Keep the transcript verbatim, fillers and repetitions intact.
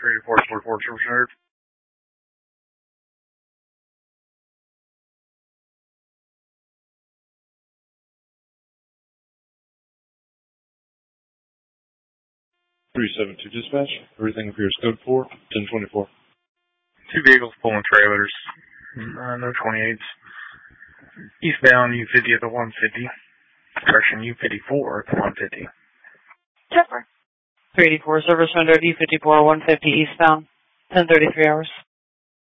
three eighty-four, forty-four, service center. three seven two dispatch. Everything appears code four, ten twenty-four. Two vehicles pulling trailers. Uh, no twenty-eights. Eastbound U fifty at the one fifty. Correction, U fifty-four at the one fifty. Chopper. three eighty-four, service rendered U fifty-four, one fifty eastbound. ten thirty-three hours.